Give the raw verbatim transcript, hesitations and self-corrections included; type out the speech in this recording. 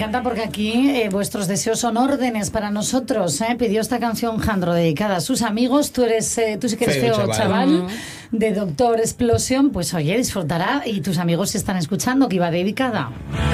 encanta porque aquí eh, vuestros deseos son órdenes para nosotros. ¿eh? Pidió esta canción Jandro dedicada a sus amigos. Tú eres, eh, tú sí que eres feo, Feo, chaval, chaval. Mm. de Doctor Explosión. Pues oye, disfrutará y tus amigos se están escuchando que iba dedicada.